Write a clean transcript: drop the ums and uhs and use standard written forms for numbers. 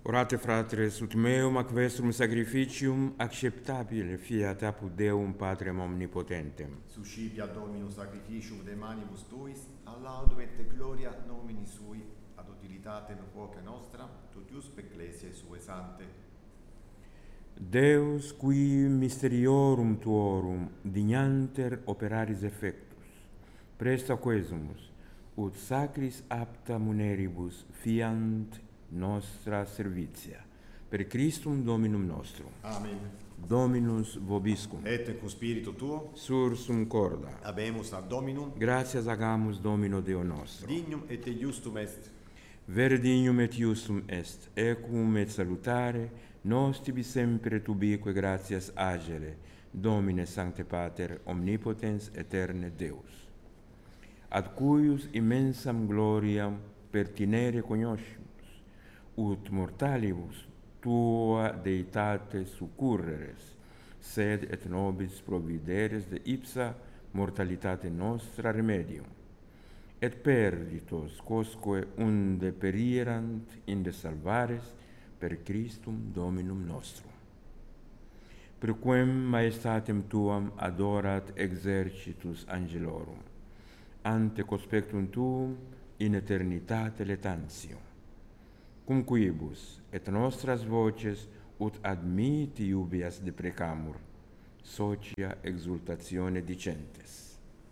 Orate fratres, ut meum ac vestrum sacrificium acceptabile fiat apud Deum Patrem omnipotentem. Suscipia Dominum sacrificium de manibus tuis, a laudum et gloria nomini sui, ad utilitatem quoque nostra, totiusque ecclesiae sue sante. Deus qui mysteriorum tuorum dignanter operaris effectus, presta quesumus, ut sacris apta muneribus fiant nostra servitia, per Christum Dominum nostrum. Amen. Dominus vobiscum. Et cum spiritu tuo, Sursum corda. habemus ad Dominum, Gratias agamus Domino Deo nostro. dignum et justum est. Vere dignum et justum est, equum et salutare, nos tibi sempre tubique gratias agere, Domine Sancte Pater, omnipotens aeterne Deus, ad cuius immensam gloriam pertinere cognoscimus, ut mortalibus tua deitate succurreres, sed et nobis provideres de ipsa mortalitate nostra remedium, et perditos quosque unde perierant inde salvares per Christum Dominum nostrum. Per quem maestatem tuam adorat exercitus angelorum, ante conspectum tuum in eternitate letantio, cum quibus et nostras voces ut admiti iubias deprecamur, socia exultatione dicentes.